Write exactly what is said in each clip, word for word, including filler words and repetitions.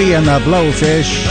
Hootie and the Blowfish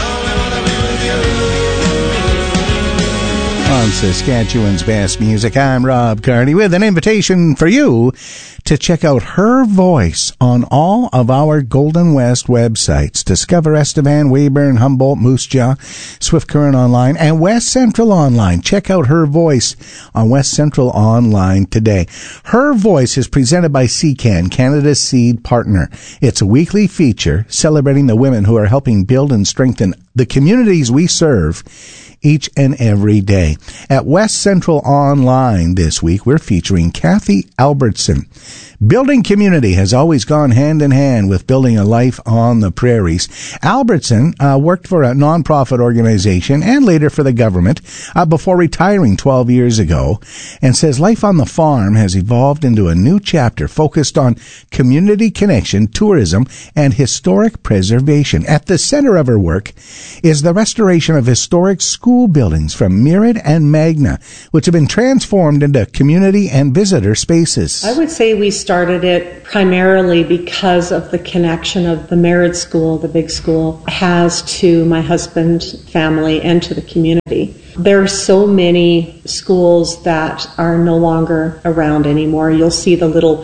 on Saskatchewan's Best Music. I'm Rob Carney with an invitation for you to check out Her Voice on all of our Golden West websites. Discover Estevan, Weyburn, Humboldt, Moose Jaw, Swift Current Online, and West Central Online. Check out Her Voice on West Central Online today. Her Voice is presented by C C A N, Canada's seed partner. It's a weekly feature celebrating the women who are helping build and strengthen the communities we serve each and every day. At West Central Online this week, we're featuring Kathy Albertson. Building community has always gone hand in hand with building a life on the prairies. Albertson uh, worked for a nonprofit organization and later for the government uh, before retiring twelve years ago, and says life on the farm has evolved into a new chapter focused on community connection, tourism, and historic preservation. At the center of her work is the restoration of historic school buildings from Merritt and Magna, which have been transformed into community and visitor spaces. I would say we started started it primarily because of the connection of the Merritt School, the big school, has to my husband's family and to the community. There are so many schools that are no longer around anymore. You'll see the little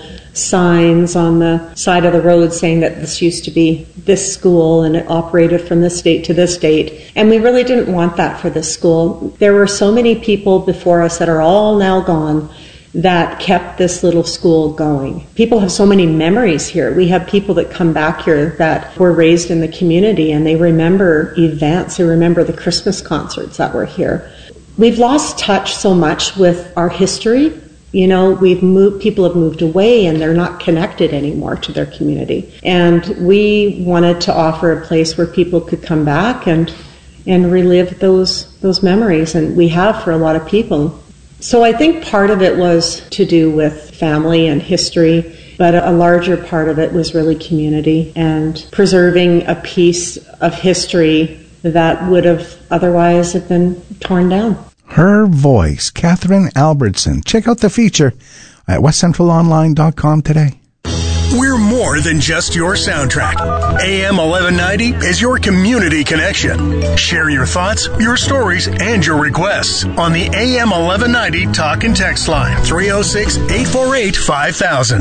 signs on the side of the road saying that this used to be this school and it operated from this date to this date. And we really didn't want that for this school. There were so many people before us that are all now gone that kept this little school going. People have so many memories here. We have people that come back here that were raised in the community and they remember events. They remember the Christmas concerts that were here. We've lost touch so much with our history. You know, we've moved, people have moved away and they're not connected anymore to their community. And we wanted to offer a place where people could come back and and relive those those memories, and we have for a lot of people. So I think part of it was to do with family and history, but a larger part of it was really community and preserving a piece of history that would have otherwise have been torn down. Her Voice, Catherine Albertson. Check out the feature at west central online dot com today. We're more than just your soundtrack. A M eleven ninety is your community connection. Share your thoughts, your stories, and your requests on the A M eleven ninety talk and text line three oh six, eight four eight, five thousand.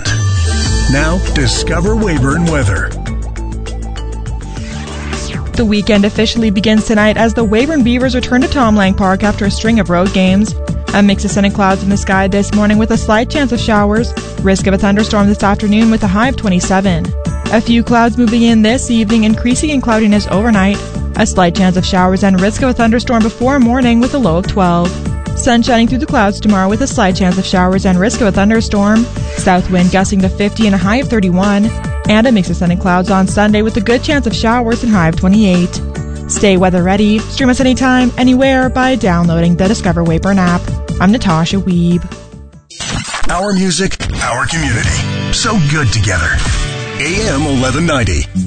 Now, discover Weyburn weather. The weekend officially begins tonight as the Weyburn Beavers return to Tom Lang Park after a string of road games. A mix of sun and clouds in the sky this morning with a slight chance of showers. Risk of a thunderstorm this afternoon with a high of twenty-seven. A few clouds moving in this evening, increasing in cloudiness overnight. A slight chance of showers and risk of a thunderstorm before morning with a low of twelve. Sun shining through the clouds tomorrow with a slight chance of showers and risk of a thunderstorm. South wind gusting to fifty and a high of thirty-one. And a mix of sun and clouds on Sunday with a good chance of showers and high of twenty-eight. Stay weather ready. Stream us anytime, anywhere by downloading the Discover Weyburn app. I'm Natasha Weeb. Our music, our community. So good together. A M eleven ninety.